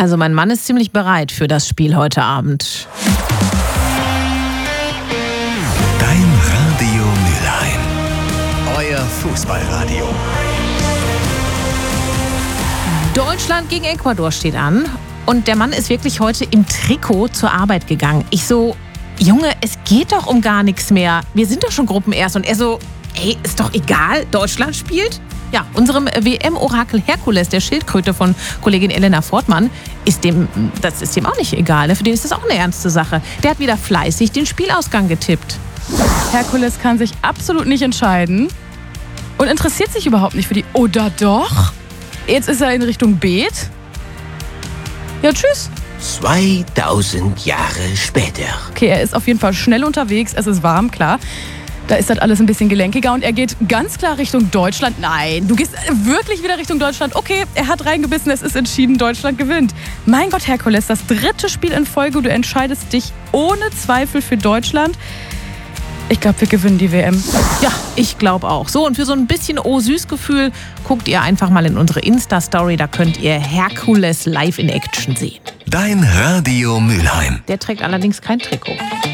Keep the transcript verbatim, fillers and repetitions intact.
Also mein Mann ist ziemlich bereit für das Spiel heute Abend. Dein Radio Mülheim. Euer Fußballradio. Deutschland gegen Ecuador steht an. Und der Mann ist wirklich heute im Trikot zur Arbeit gegangen. Ich so, Junge, es geht doch um gar nichts mehr. Wir sind doch schon Gruppenerst. Und er so, ey, ist doch egal, Deutschland spielt. Ja, unserem W M-Orakel Herkules, der Schildkröte von Kollegin Elena Fortmann, ist dem, das ist dem auch nicht egal. Für den ist das auch eine ernste Sache. Der hat wieder fleißig den Spielausgang getippt. Herkules kann sich absolut nicht entscheiden und interessiert sich überhaupt nicht für die Oder doch? Jetzt ist er in Richtung Beet. Ja, tschüss. zweitausend Jahre später. Okay, er ist auf jeden Fall schnell unterwegs, es ist warm, klar. Da ist das alles ein bisschen gelenkiger und er geht ganz klar Richtung Deutschland. Nein, du gehst wirklich wieder Richtung Deutschland. Okay, er hat reingebissen, es ist entschieden, Deutschland gewinnt. Mein Gott, Herkules, das dritte Spiel in Folge, du entscheidest dich ohne Zweifel für Deutschland. Ich glaube, wir gewinnen die W M. Ja, ich glaube auch. So, und für so ein bisschen Oh-Süß-Gefühl guckt ihr einfach mal in unsere Insta-Story. Da könnt ihr Herkules live in Action sehen. Dein Radio Mülheim. Der trägt allerdings kein Trikot.